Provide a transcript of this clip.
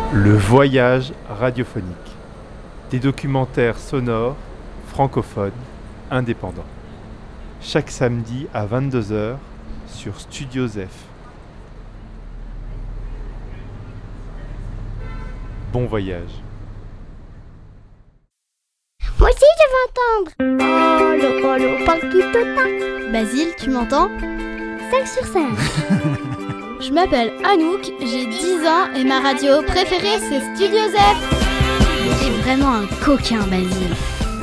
Le voyage radiophonique. Des documentaires sonores, francophones, indépendants. Chaque samedi à 22h sur Studio Zef. Bon voyage. Moi aussi je veux entendre. Oh, le rôle parle tout autant. Basile, tu m'entends? 5 sur 5. Je m'appelle Anouk, j'ai 10 ans et ma radio préférée c'est Studio Zef. T'es vraiment un coquin, Basile.